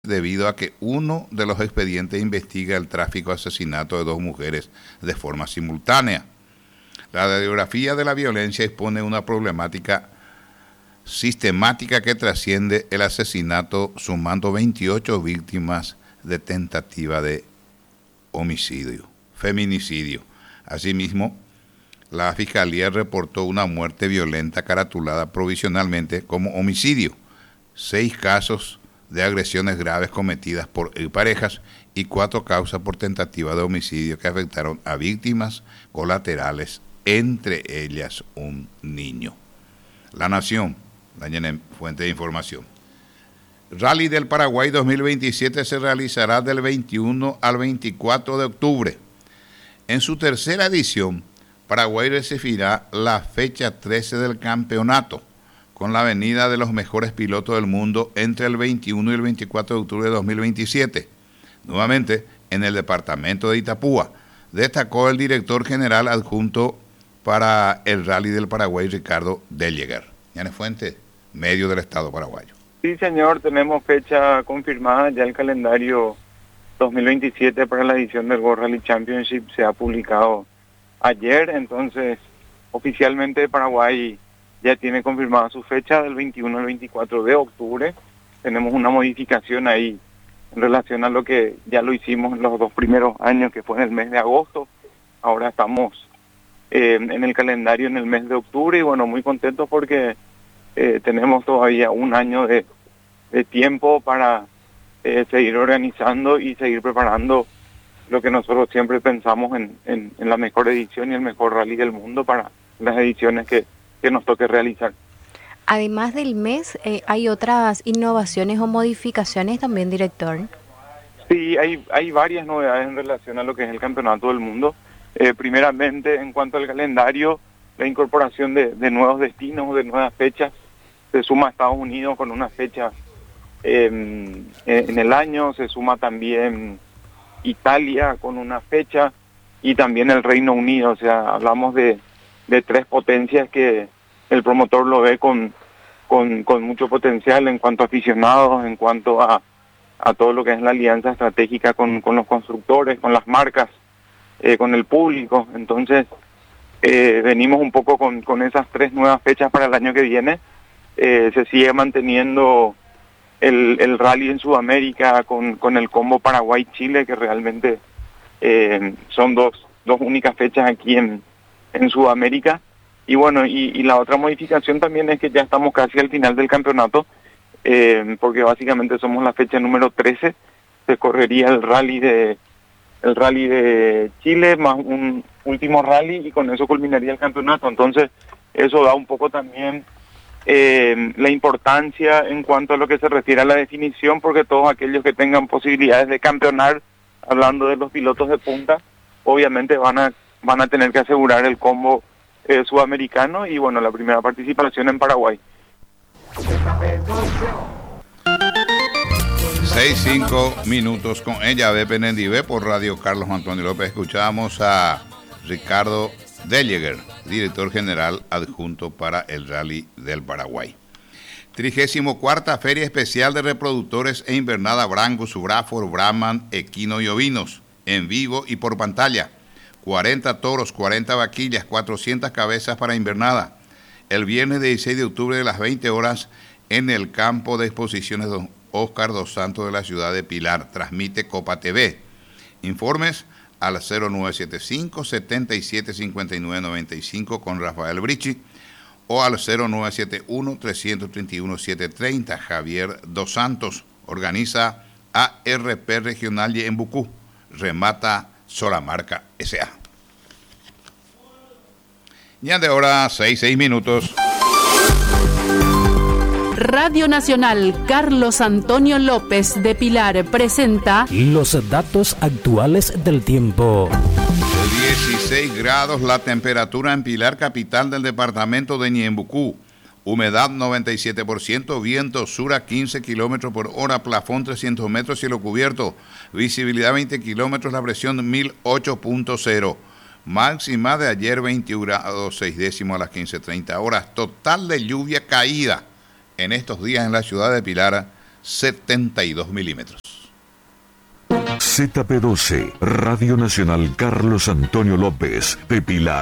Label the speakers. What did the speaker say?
Speaker 1: debido a que uno de los expedientes investiga el tráfico asesinato de dos mujeres de forma simultánea. La radiografía de la violencia expone una problemática sistemática que trasciende el asesinato, sumando 28 víctimas de tentativa de feminicidio. Asimismo, la Fiscalía reportó una muerte violenta caratulada provisionalmente como homicidio, 6 casos de agresiones graves cometidas por parejas y 4 causas por tentativa de homicidio que afectaron a víctimas colaterales, entre ellas un niño. La Nación, la fuente de información. Rally del Paraguay 2027 se realizará del 21 al 24 de octubre. En su tercera edición, Paraguay recibirá la fecha 13 del campeonato, con la venida de los mejores pilotos del mundo entre el 21 y el 24 de octubre de 2027, nuevamente en el departamento de Itapúa, destacó el director general adjunto para el Rally del Paraguay, Ricardo Delleger. Yanes Fuente, medio del Estado paraguayo.
Speaker 2: Sí, señor, tenemos fecha confirmada, ya el calendario 2027 para la edición del World Rally Championship se ha publicado ayer, entonces oficialmente Paraguay ya tiene confirmada su fecha del 21 al 24 de octubre. Tenemos una modificación ahí en relación a lo que ya lo hicimos en los 2 primeros años, que fue en el mes de agosto. Ahora estamos en el calendario en el mes de octubre y bueno, muy contentos porque tenemos todavía un año de tiempo para seguir organizando y seguir preparando lo que nosotros siempre pensamos en la mejor edición y el mejor rally del mundo para las ediciones que nos toque realizar.
Speaker 3: Además del mes, ¿hay otras innovaciones o modificaciones también, director?
Speaker 2: Sí, hay varias novedades en relación a lo que es el Campeonato del Mundo. Primeramente, en cuanto al calendario, la incorporación de nuevos destinos, de nuevas fechas. Se suma Estados Unidos con una fecha en el año, se suma también Italia con una fecha y también el Reino Unido. O sea, hablamos de 3 potencias que el promotor lo ve con mucho potencial en cuanto a aficionados, en cuanto a todo lo que es la alianza estratégica con los constructores, con las marcas, con el público. Entonces, venimos un poco con esas 3 nuevas fechas para el año que viene. Se sigue manteniendo el rally en Sudamérica con el combo Paraguay-Chile, que realmente son dos únicas fechas aquí en Sudamérica. Y bueno, y la otra modificación también es que ya estamos casi al final del campeonato, porque básicamente somos la fecha número 13, se correría el rally de Chile más un último rally y con eso culminaría el campeonato. Entonces eso da un poco también la importancia en cuanto a lo que se refiere a la definición, porque todos aquellos que tengan posibilidades de campeonar, hablando de los pilotos de punta, obviamente van a tener que asegurar el combo sudamericano y bueno, la primera participación en Paraguay.
Speaker 1: 6-5 minutos con ella, B. Penendive por Radio Carlos Antonio López. Escuchamos a Ricardo Delleger, director general adjunto para el Rally del Paraguay. 34ª Feria Especial de Reproductores e Invernada Brangus, Braford, Brahman, Equino y Ovinos, en vivo y por pantalla. 40 toros, 40 vaquillas, 400 cabezas para invernada. El viernes 16 de octubre de las 20 horas en el campo de exposiciones Don Oscar dos Santos de la ciudad de Pilar. Transmite Copa TV. Informes al 0975-775995 con Rafael Brichi o al 0971-331-730. Javier dos Santos. Organiza ARP Regional y en Bucú. Remata Solamarca S.A. Ya de hora 6 minutos.
Speaker 4: Radio Nacional Carlos Antonio López de Pilar presenta
Speaker 5: los datos actuales del tiempo.
Speaker 1: 16 grados la temperatura en Pilar, capital del departamento de Ñembucú. Humedad 97%, viento sur a 15 kilómetros por hora, plafón 300 metros, cielo cubierto, visibilidad 20 kilómetros, la presión 1008.0. Máxima de ayer 21 grados 6 décimos a las 15:30 horas. Total de lluvia caída en estos días en la ciudad de Pilar 72 milímetros.
Speaker 6: ZP12, Radio Nacional Carlos Antonio López, de Pilar.